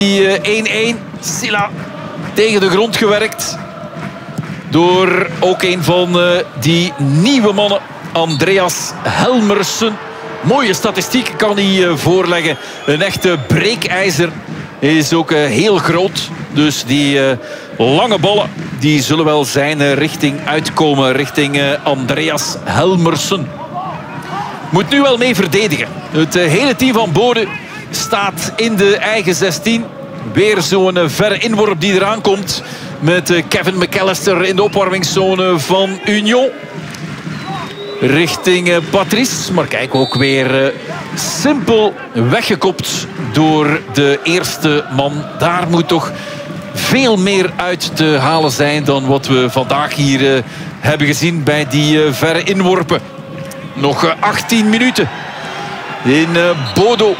Die 1-1. Silla tegen de grond gewerkt. Door ook een van die nieuwe mannen. Andreas Helmersen. Mooie statistiek kan hij voorleggen. Een echte breekijzer. Is ook heel groot. Dus die lange ballen die zullen wel zijn richting uitkomen. Richting Andreas Helmersen. Moet nu wel mee verdedigen. Het hele team van Bode staat in de eigen 16. Weer zo'n verre inworp die eraan komt. Met Kevin McAllister in de opwarmingszone van Union. Richting Patrice. Maar kijk, ook weer simpel weggekopt door de eerste man. Daar moet toch veel meer uit te halen zijn dan wat we vandaag hier hebben gezien bij die verre inworpen. Nog 18 minuten in Bodo.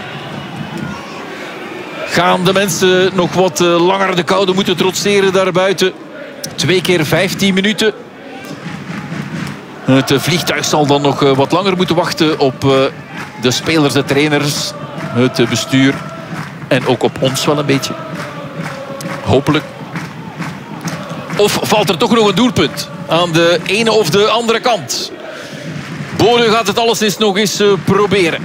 Gaan de mensen nog wat langer de koude moeten trotseren daarbuiten. 2 keer 15 minuten. Het vliegtuig zal dan nog wat langer moeten wachten op de spelers, de trainers, het bestuur. En ook op ons wel een beetje. Hopelijk. Of valt er toch nog een doelpunt aan de ene of de andere kant? Bode gaat het alleszins nog eens proberen.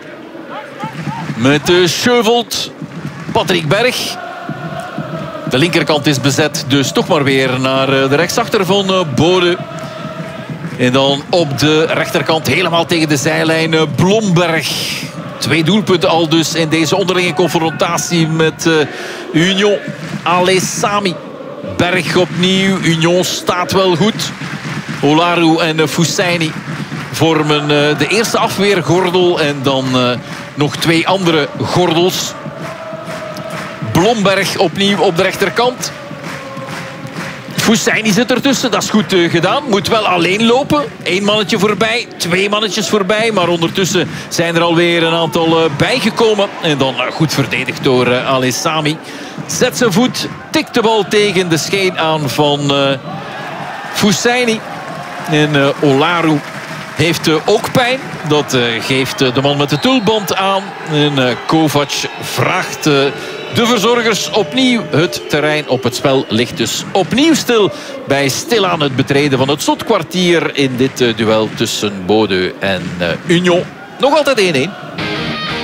Met Schövold. Patrick Berg. De linkerkant is bezet, dus toch maar weer naar de rechtsachter van Bode. En dan op de rechterkant helemaal tegen de zijlijn Blomberg. 2 doelpunten al dus in deze onderlinge confrontatie met Union. Alessami. Berg opnieuw. Union staat wel goed. Olaru en Fussaini vormen de eerste afweergordel. En dan nog 2 andere gordels. Blomberg opnieuw op de rechterkant. Fussaini zit ertussen, dat is goed gedaan. Moet wel alleen lopen. 1 mannetje voorbij, 2 mannetjes voorbij. Maar ondertussen zijn er alweer een aantal bijgekomen. En dan goed verdedigd door Alessami. Zet zijn voet, tikt de bal tegen de scheen aan van Fussaini. En Olaru heeft ook pijn. Dat geeft de man met de tulband aan. En Kovac vraagt de verzorgers opnieuw. Het terrein op het spel ligt dus opnieuw stil bij stilaan het betreden van het slotkwartier in dit duel tussen Bode en Union. Nog altijd 1-1.